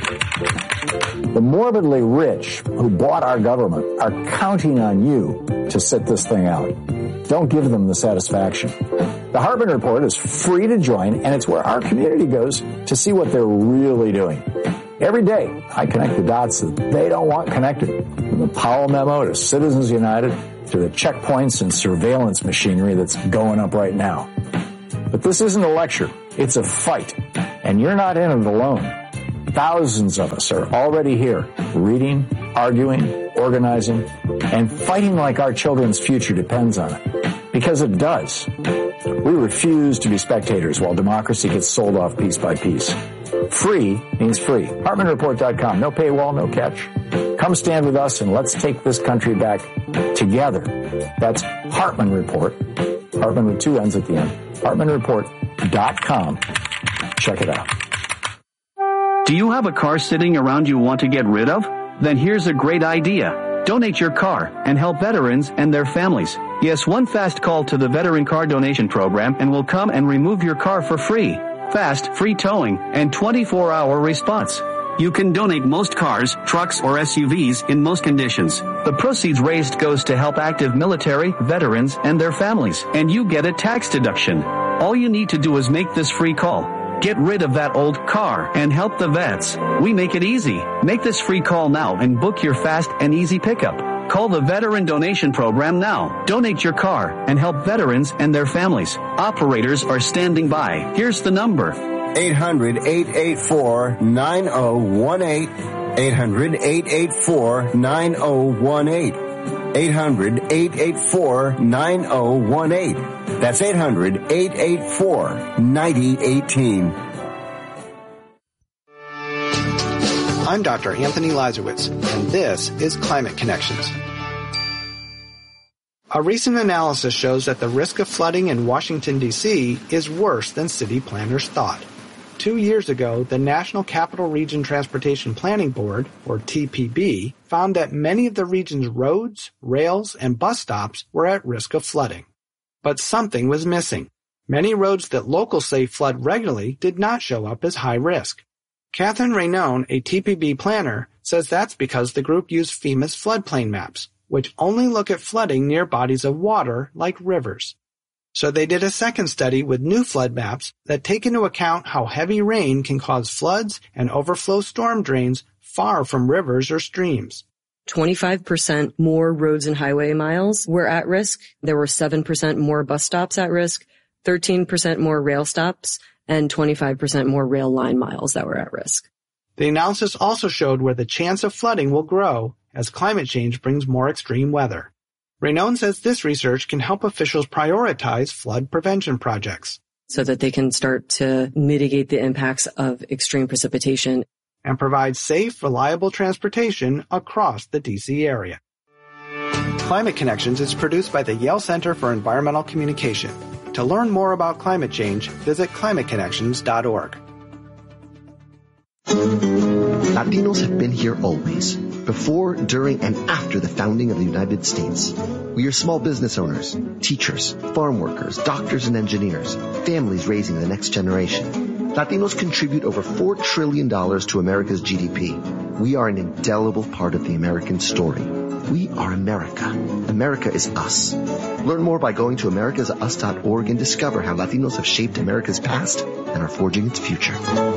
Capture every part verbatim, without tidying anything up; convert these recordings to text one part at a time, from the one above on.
The morbidly rich who bought our government are counting on you to sit this thing out. Don't give them the satisfaction. The Hartman Report is free to join, and it's where our community goes to see what they're really doing. Every day, I connect the dots that they don't want connected. From the Powell memo to Citizens United, to the checkpoints and surveillance machinery that's going up right now. But this isn't a lecture. It's a fight. And you're not in it alone. Thousands of us are already here, reading, arguing, organizing, and fighting like our children's future depends on it. Because it does. We refuse to be spectators while democracy gets sold off piece by piece. Free means free. Hartman Report dot com. No paywall, no catch. Come stand with us and let's take this country back together. That's Hartman Report. Hartman with two N's at the end. Hartman Report dot com. Check it out. Do you have a car sitting around you want to get rid of? Then here's a great idea. Donate your car and help veterans and their families. Yes, one fast call to the Veteran Car Donation Program and we'll come and remove your car for free. Fast, free towing, and twenty-four hour response. You can donate most cars, trucks, or S U Vs in most conditions. The proceeds raised goes to help active military, veterans, and their families, and you get a tax deduction. All you need to do is make this free call. Get rid of that old car and help the vets. We make it easy. Make this free call now and book your fast and easy pickup. Call the Veteran Donation Program now. Donate your car and help veterans and their families. Operators are standing by. Here's the number. eight hundred, eight eight four, nine zero one eight. eight hundred, eight eight four, nine zero one eight. eight hundred, eight eight four, nine zero one eight. That's eight hundred, eight eight four, nine zero one eight. I'm Doctor Anthony Lazarowitz, and this is Climate Connections. A recent analysis shows that the risk of flooding in Washington, D C is worse than city planners thought. Two years ago, the National Capital Region Transportation Planning Board, or T P B, found that many of the region's roads, rails, and bus stops were at risk of flooding. But something was missing. Many roads that locals say flood regularly did not show up as high risk. Catherine Raynone, a T P B planner, says that's because the group used FEMA's floodplain maps, which only look at flooding near bodies of water like rivers. So they did a second study with new flood maps that take into account how heavy rain can cause floods and overflow storm drains far from rivers or streams. twenty-five percent more roads and highway miles were at risk. There were seven percent more bus stops at risk, thirteen percent more rail stops, and twenty-five percent more rail line miles that were at risk. The analysis also showed where the chance of flooding will grow as climate change brings more extreme weather. Raynone says this research can help officials prioritize flood prevention projects, so that they can start to mitigate the impacts of extreme precipitation and provide safe, reliable transportation across the D C area. Climate Connections is produced by the Yale Center for Environmental Communication. To learn more about climate change, visit climate connections dot org. Latinos have been here always, before, during, and after the founding of the United States. We are small business owners, teachers, farm workers, doctors and engineers, families raising the next generation. Latinos contribute over four trillion dollars to America's G D P. We are an indelible part of the American story. We are America. America is us. Learn more by going to americas us dot org and discover how Latinos have shaped America's past and are forging its future.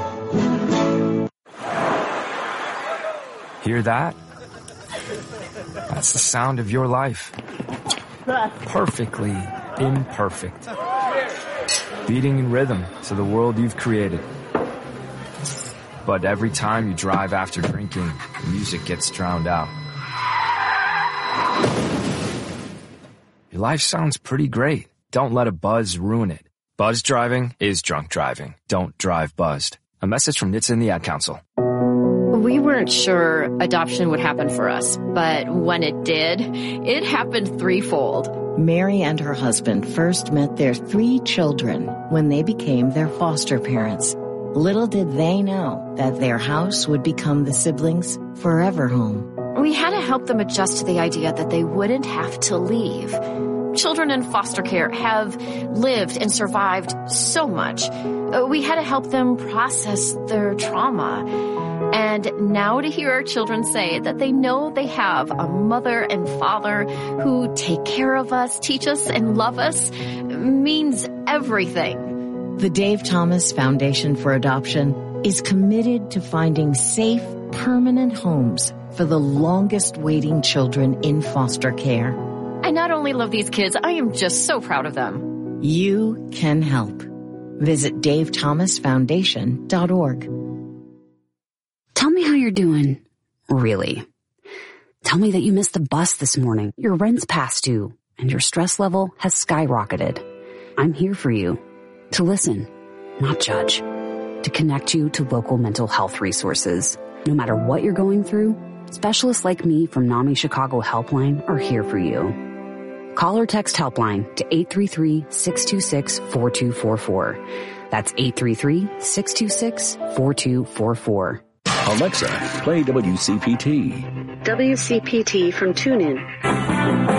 Hear that? That's the sound of your life. Perfectly imperfect. Beating in rhythm to the world you've created. But every time you drive after drinking, the music gets drowned out. Your life sounds pretty great. Don't let a buzz ruin it. Buzz driving is drunk driving. Don't drive buzzed. A message from N H T S A and the Ad Council. We weren't sure adoption would happen for us, but when it did, it happened threefold. Mary and her husband first met their three children when they became their foster parents. Little did they know that their house would become the siblings' forever home. We had to help them adjust to the idea that they wouldn't have to leave. Children in foster care have lived and survived so much. We had to help them process their trauma. And And now to hear our children say that they know they have a mother and father who take care of us, teach us, and love us means everything. The Dave Thomas Foundation for Adoption is committed to finding safe, permanent homes for the longest waiting children in foster care. I not only love these kids, I am just so proud of them. You can help. Visit dave thomas foundation dot org. Tell me how you're doing. Really. Tell me that you missed the bus this morning, your rent's past due, and your stress level has skyrocketed. I'm here for you. To listen, not judge. To connect you to local mental health resources. No matter what you're going through, specialists like me from NAMI Chicago Helpline are here for you. Call or text Helpline to eight three three, six two six, four two four four. That's eight three three, six two six, four two four four. Alexa, play W C P T. W C P T from TuneIn.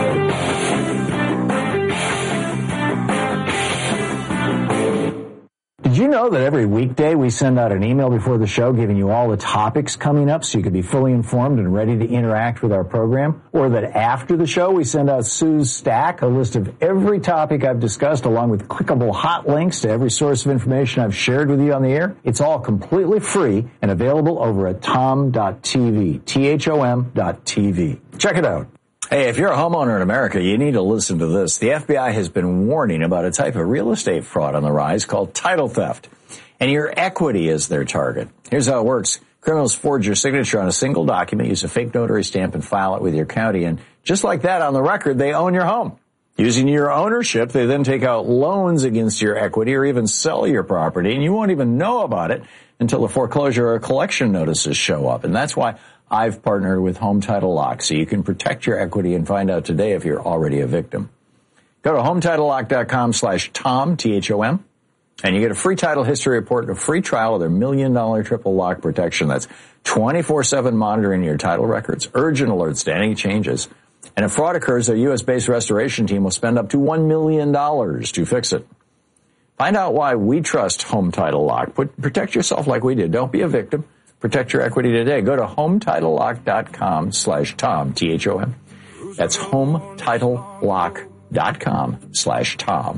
Did you know that every weekday we send out an email before the show giving you all the topics coming up so you can be fully informed and ready to interact with our program? Or that after the show we send out Sue's Stack, a list of every topic I've discussed along with clickable hot links to every source of information I've shared with you on the air? It's all completely free and available over at tom dot t v, T H O M dot T V. Check it out. Hey, if you're a homeowner in America, you need to listen to this. The F B I has been warning about a type of real estate fraud on the rise called title theft. And your equity is their target. Here's how it works. Criminals forge your signature on a single document, use a fake notary stamp, and file it with your county. And just like that, on the record, they own your home. Using your ownership, they then take out loans against your equity or even sell your property, and you won't even know about it until a foreclosure or collection notices show up. And that's why I've partnered with Home Title Lock, so you can protect your equity and find out today if you're already a victim. Go to home title lock dot com slash Tom, T H O M, and you get a free title history report and a free trial of their million dollar triple lock protection. That's twenty-four seven monitoring your title records, urgent alerts to any changes. And if fraud occurs, their U S based restoration team will spend up to one million dollars to fix it. Find out why we trust Home Title Lock. Put, protect yourself like we did. Don't be a victim. Protect your equity today. Go to home title lock dot com slash Tom, T H O M. That's home title lock dot com slash Tom.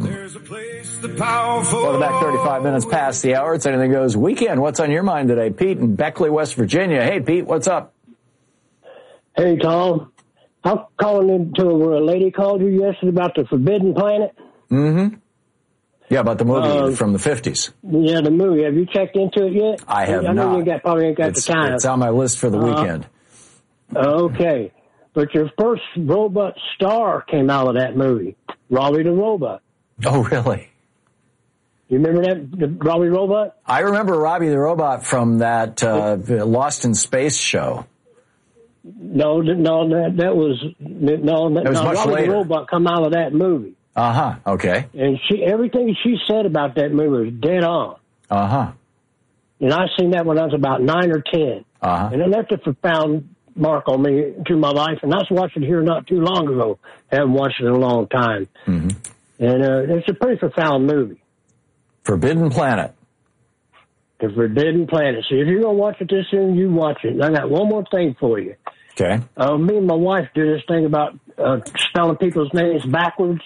Welcome back, thirty-five minutes past the hour. It's Anything Goes Weekend. What's on your mind today? Pete in Beckley, West Virginia. Hey, Pete, what's up? Hey, Tom. I'm calling into where a lady called you yesterday about the Forbidden Planet. Mm-hmm. Yeah, about the movie uh, from the fifties. Yeah, the movie. Have you checked into it yet? I have I know not. You got, probably ain't got it's, the time. It's on my list for the uh, weekend. Okay. But your first robot star came out of that movie, Robbie the Robot. Oh, really? You remember that, the Robbie Robot? I remember Robbie the Robot from that uh, Lost in Space show. No, no, that, that was, no, that was no, much Robbie later. the Robot come out of that movie. Uh-huh, okay. And she, everything she said about that movie was dead on. Uh-huh. And I seen that when I was about nine or ten. Uh-huh. And it left a profound mark on me through my life. And I was watching it here not too long ago. I haven't watched it in a long time. Mm-hmm. And uh, it's a pretty profound movie. Forbidden Planet. The Forbidden Planet. So if you're going to watch it this soon, you watch it. And I got one more thing for you. Okay. Uh, me and my wife do this thing about uh, spelling people's names backwards.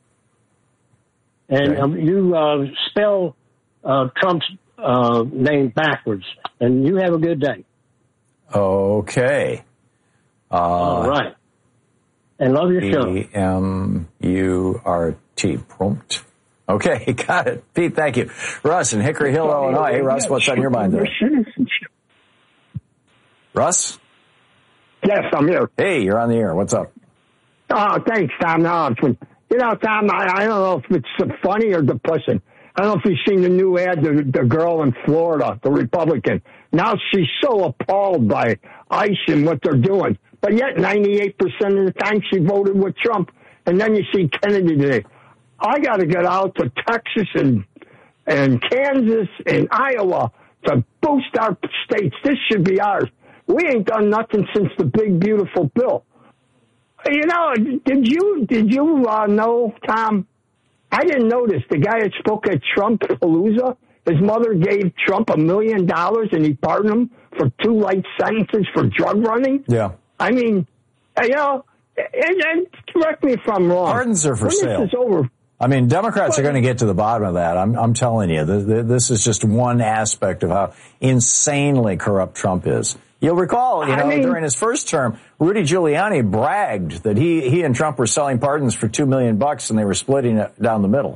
And okay. um, you uh, spell uh, Trump's uh, name backwards. And you have a good day. Okay. Uh, All right. And love your show. P M U R T. Prompt. Okay, got it. Pete, thank you. Russ in Hickory Hill, Illinois. Hey, Russ, what's on your mind today? Russ? Yes, I'm here. Hey, you're on the air. What's up? Oh, thanks, Tom. No, it's, you know, Tom, I, I don't know if it's funny or depressing. I don't know if you've seen the new ad, the, the girl in Florida, the Republican. Now she's so appalled by ICE and what they're doing. But yet ninety-eight percent of the time she voted with Trump. And then you see Kennedy today. I got to get out to Texas and and Kansas and Iowa to boost our states. This should be ours. We ain't done nothing since the big, beautiful bill. You know, did you did you uh, know, Tom? I didn't notice the guy that spoke at Trump Palooza. his mother gave Trump a million dollars and he pardoned him for two life sentences for drug running. Yeah. I mean, you know, and, and correct me if I'm wrong. Pardons are for when sale. This is over. I mean, Democrats are going to get to the bottom of that. I'm, I'm telling you, this is just one aspect of how insanely corrupt Trump is. You'll recall, you know, I mean, during his first term, Rudy Giuliani bragged that he, he and Trump were selling pardons for two million bucks and they were splitting it down the middle.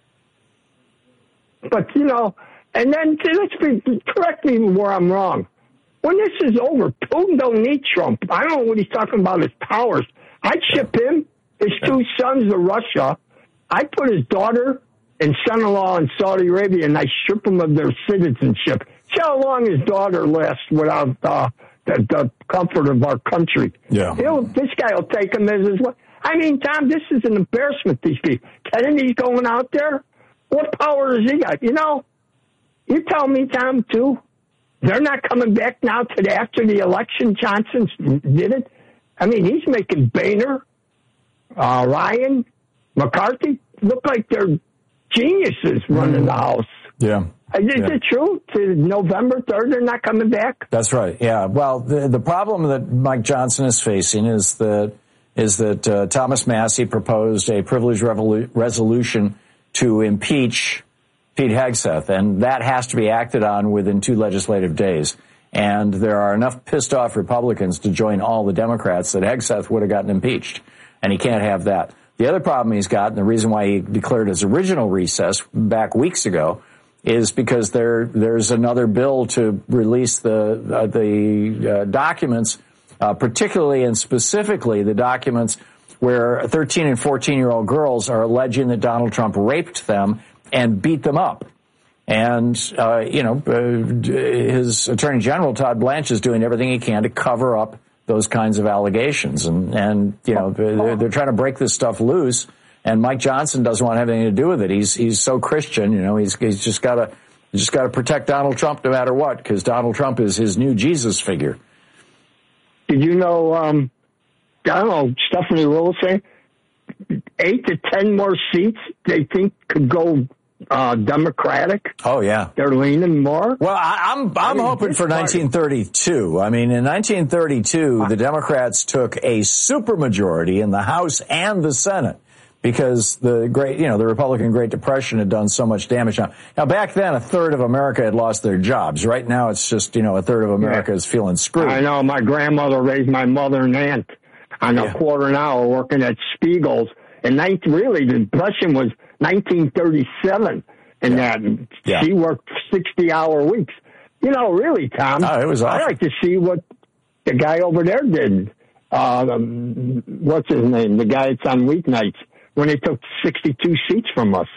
But, you know, and then let's be, correct me where I'm wrong. When this is over, Putin don't need Trump. I don't know what he's talking about, his powers. I'd ship him, his two sons to Russia. I'd put his daughter and son-in-law in Saudi Arabia, and I strip them of their citizenship. See how long his daughter lasts without uh, the, the comfort of our country. Yeah. He'll, this guy will take him as his wife. I mean, Tom, this is an embarrassment, these people. Kennedy's going out there. What power has he got? You know, you tell me, Tom, too, they're not coming back now to the, after the election. Johnson did it. I mean, he's making Boehner, uh, Ryan, McCarthy look like they're geniuses running the House. Yeah. Is yeah. it true? To November third, they're not coming back? That's right. Yeah. Well, the, the problem that Mike Johnson is facing is that is that uh, Thomas Massie proposed a privilege revolu- resolution to impeach Pete Hegseth, and that has to be acted on within two legislative days. And there are enough pissed off Republicans to join all the Democrats that Hegseth would have gotten impeached, and he can't have that. The other problem he's got, and the reason why he declared his original recess back weeks ago, is because there there's another bill to release the uh, the uh, documents, uh, particularly and specifically the documents where thirteen and fourteen year old girls are alleging that Donald Trump raped them and beat them up. And, uh, you know, uh, his Attorney General, Todd Blanche, is doing everything he can to cover up those kinds of allegations. And, and you know, they're, they're trying to break this stuff loose. And Mike Johnson doesn't want to have anything to do with it. He's he's so Christian, you know, he's he's just got to just got to protect Donald Trump no matter what, because Donald Trump is his new Jesus figure. Did you know, um, I don't know, Stephanie Ruhle say eight to ten more seats they think could go uh, Democratic? Oh, yeah. They're leaning more? Well, I, I'm I'm I mean, hoping for nineteen thirty-two. I mean, in nineteen thirty-two, the Democrats took a supermajority in the House and the Senate because the great, you know, the Republican Great Depression had done so much damage. Now, now back then, a third of America had lost their jobs. Right now, it's just, you know, a third of America yeah. is feeling screwed. I know. My grandmother raised my mother and aunt on a yeah. quarter an hour working at Spiegel's. And nineteen, really, the Depression was nineteen thirty-seven, and yeah. that yeah. she worked sixty-hour weeks. You know, really, Tom. Oh, it was awesome. I like to see what the guy over there did. Uh, um, what's his name? The guy that's on weeknights when they took sixty-two seats from us.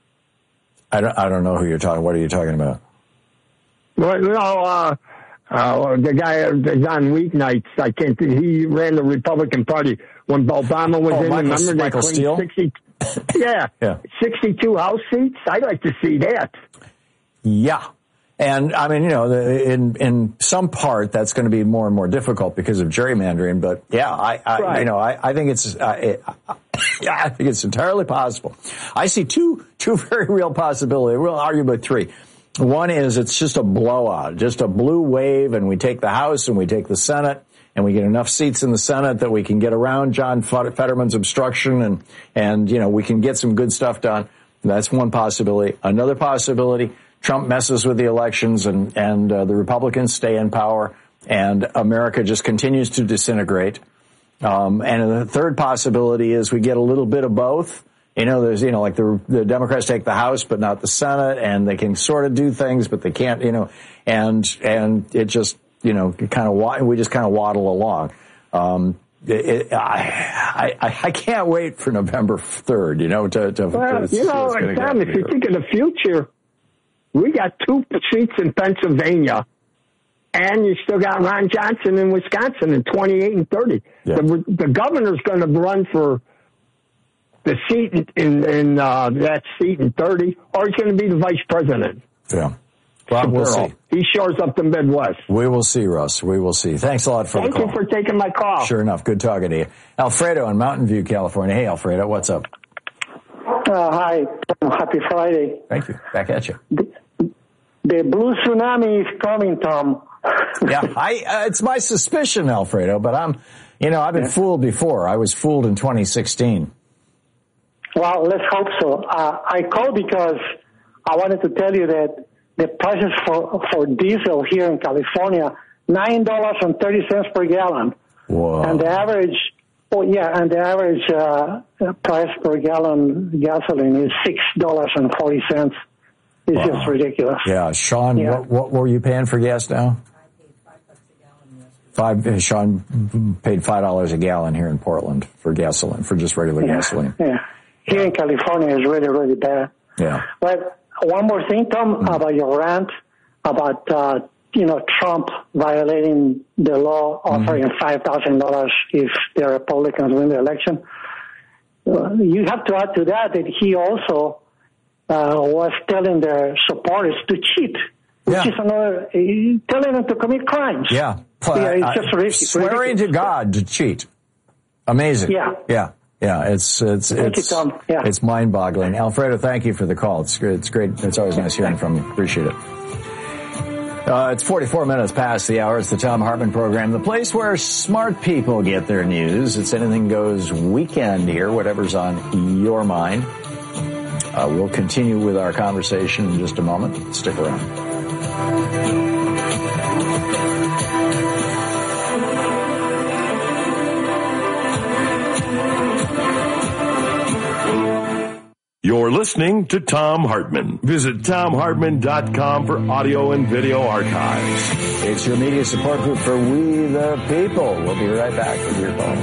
I don't. I don't know who you're talking. What are you talking about? Well, no, uh, uh, the guy that's on weeknights. I can't. He ran the Republican Party when Obama was oh, in. Michael, Remember Michael they Steele? sixty Yeah, yeah, sixty-two House seats. I'd like to see that. Yeah, and I mean, you know, the, in in some part that's going to be more and more difficult because of gerrymandering. But yeah, I, I right. you know, I, I think it's, uh, it, yeah, I think it's entirely possible. I see two two very real possibilities. We'll argue about three. One is it's just a blowout, just a blue wave, and we take the House and we take the Senate. And we get enough seats in the Senate that we can get around John Fetterman's obstruction and, and, you know, we can get some good stuff done. That's one possibility. Another possibility, Trump messes with the elections and, and uh, the Republicans stay in power and America just continues to disintegrate. Um, and the third possibility is we get a little bit of both. You know, there's, you know, like the, the Democrats take the House, but not the Senate, and they can sort of do things, but they can't, you know, and, and it just, you know, kind of we just kind of waddle along. Um, it, it, I, I I can't wait for November third. You know, to, to well, to you know, Tom, if you think of the future, we got two seats in Pennsylvania, and you still got Ron Johnson in Wisconsin in twenty-eight and thirty. Yeah. The, the governor's going to run for the seat in, in, in uh, that seat in thirty, or he's going to be the vice president. Yeah. Well, we'll see. He shores up the Midwest. We will see, Russ. We will see. Thanks a lot for Thank the call. Thank you for taking my call. Sure enough. Good talking to you. Alfredo in Mountain View, California. Hey, Alfredo. What's up? Uh, hi. Happy Friday. Thank you. Back at you. the blue tsunami is coming, Tom. yeah, I, uh, it's my suspicion, Alfredo, but I'm, you know, I've been yeah. fooled before. I was fooled in twenty sixteen. Well, let's hope so. Uh, I called because I wanted to tell you that the prices for, for diesel here in California, nine dollars and thirty cents per gallon. Whoa. And the average, oh yeah, and the average uh, price per gallon gasoline is six dollars and forty cents. It's wow. just ridiculous. Yeah, Sean, yeah. What, what were you paying for gas now? Five. Uh, Sean paid five dollars a gallon here in Portland for gasoline, for just regular yeah. gasoline. Yeah, here in California is really, really bad. Yeah. But one more thing, Tom, mm. about your rant about uh, you know Trump violating the law, offering mm. five thousand dollars if the Republicans win the election. Uh, you have to add to that that he also uh, was telling their supporters to cheat. Which yeah. is another, uh, telling them to commit crimes. Yeah. yeah it's just uh, ridiculous. Swearing to God to cheat. Amazing. Yeah. Yeah. Yeah. It's, it's, thank it's, you, Tom. Yeah. it's mind boggling. Alfredo, thank you for the call. It's great. It's great. It's always nice hearing from you. Appreciate it. Uh, it's forty-four minutes past the hour. It's the Thom Hartmann program, the place where smart people get their news. It's Anything Goes weekend here, whatever's on your mind. Uh, we'll continue with our conversation in just a moment. Stick around. You're listening to Thom Hartmann. Visit Thom Hartmann dot com for audio and video archives. It's your media support group for We the People. We'll be right back with your phone.